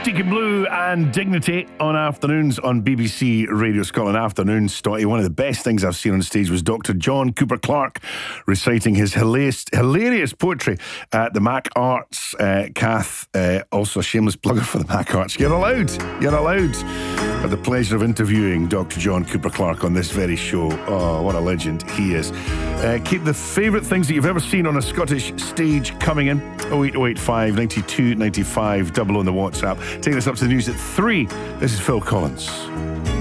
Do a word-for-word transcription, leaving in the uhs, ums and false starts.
Deacon Blue and Dignity on afternoons on B B C Radio Scotland Afternoons. Stotty, one of the best things I've seen on stage was Doctor John Cooper Clarke reciting his hilarious, hilarious poetry at the Mac Arts. Uh, Kath, uh, also a shameless plugger for the Mac Arts. You're allowed, you're allowed. I had the pleasure of interviewing Doctor John Cooper Clarke on this very show. Oh, what a legend he is. Uh, keep the favourite things that you've ever seen on a Scottish stage coming in. oh eight oh eight five, nine two nine five, double on the WhatsApp. Taking us up to the news at three. This is Phil Collins.